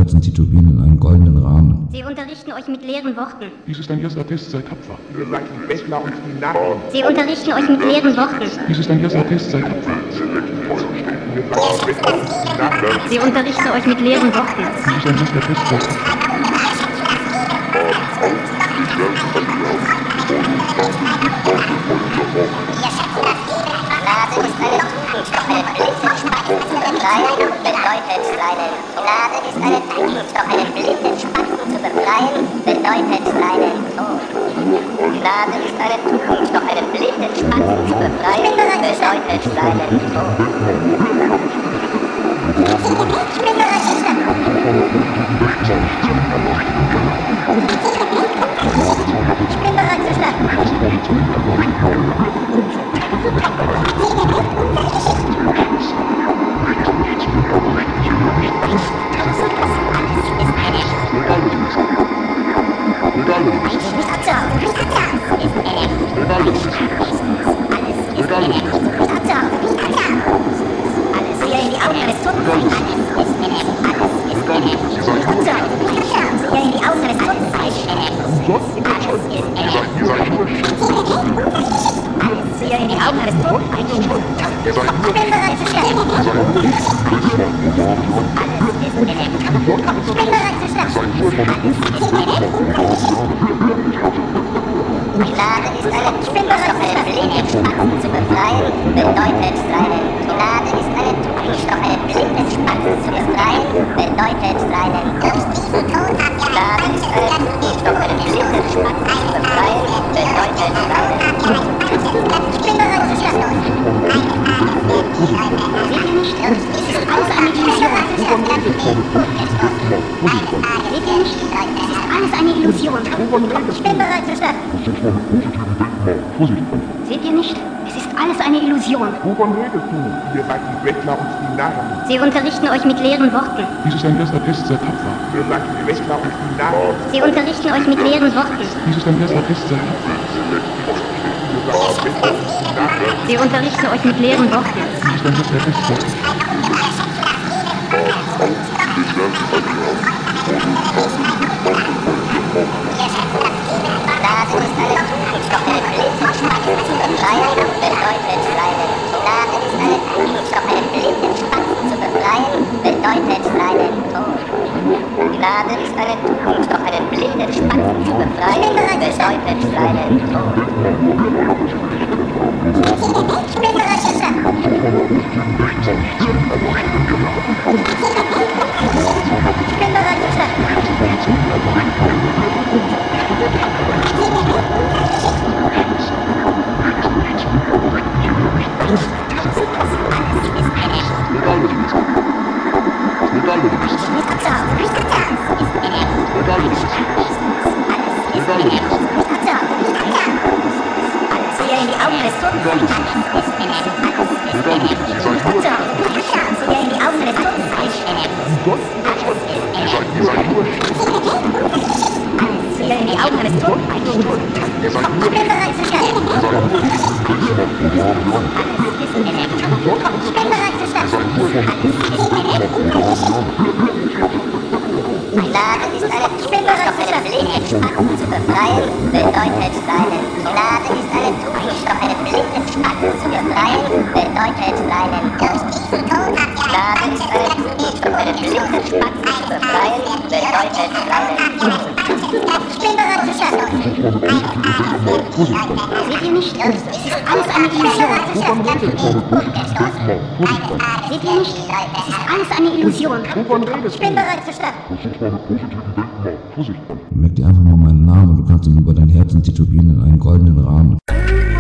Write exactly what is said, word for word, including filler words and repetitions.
Herzen tätowieren in einen goldenen Rahmen. Sie unterrichten euch mit leeren Worten. Dies ist ein erster Test, sei tapfer. Ihr seid die Bettler und die Narren. Sie unterrichten euch mit leeren Worten. Dies ist ein erster Test, sei tapfer. Sie unterrichten euch mit leeren Worten. Dies ist ein erster Test, sei tapfer. Gnade ist eine Tugend, doch einen blinden Spatzen zu befreien, bedeutet seinen. Gnade ist eine Tugend, doch einen blinden Spatzen zu befreien, bedeutet seinen Tod. Gnade ist eine Tugend, doch einen blinden Spatzen zu befreien, bedeutet seinen Tod. Ich bin bereit zu sterben. Ich bin bereit zu sterben. Sehe in die Augen eines Toten. Sehe in die Augen eines Toten. Sehe in die Augen eines Toten. Ich bin bereit zu sterben. Ich bin bereit zu sterben. Gnade ist eine Tugend, doch einen blinden Spatzen zu befreien, bedeutet seinen. Gnade ist eine Tugend, doch einen blinden Spatzen zu befreien, bedeutet seinen. Durch diesen Tod hat Gnade ist eine Tugend, doch einen blinden Spatzen zu befreien, bedeutet seinen. Ich bin bereit zu sterben. Seht ihr nicht? Es ist alles eine Illusion. Seht ihr nicht? Es ist alles eine Illusion. Ich bin bereit zu sterben. Seht ihr nicht? Es ist alles eine Illusion. Wovon redest du? Ihr seid die Bettler und die Narren. Sie unterrichten euch mit leeren Worten. Dies ist ein erster Test, sei tapfer. Ihr seid die Bettler und die Narren. Sie unterrichten euch mit leeren Worten. Dies ist ein erster Test, sei tapfer. Sie unterrichten euch mit leeren Worten. Dies ist ein erster Test, sei tapfer. Gnade ist eine Tugend, doch einen blinden Spatzen zu befreien, bedeutet seinen. Gnade ist eine Tugend, doch einen blinden Spatzen zu befreien, bedeutet seinen Tod. Gnade ist eine Tugend, doch einen blinden Spatzen zu befreien, bedeutet seinen Tod. Ich bin bereit zu sterben. Ich bin bereit zu sterben. Sehe in die Augen eines Toten. Sehe in die Augen eines Toten. Sehe in die Augen eines Toten. Ich bin bereit zu sterben. Ich bin bereit zu sterben. Gnade ist eine Tugend, doch einen blinden Spatzen zu befreien, bedeutet seinen. Gnade ist eine Tugend, doch einen blinden Spatzen zu befreien, bedeutet seinen. Durch diesen Tod hat Gnade ist eine Tugend, doch einen blinden Spatzen zu befreien, bedeutet seinen. Ich bin bereit zu sterben. Seht ihr nicht? Es ist alles eine Illusion. Seht ihr nicht? Es ist alles eine Illusion. Ich bin bereit zu sterben. Merk dir einfach mal meinen Namen und du kannst ihn über dein Herzen tätowieren in einen goldenen Rahmen.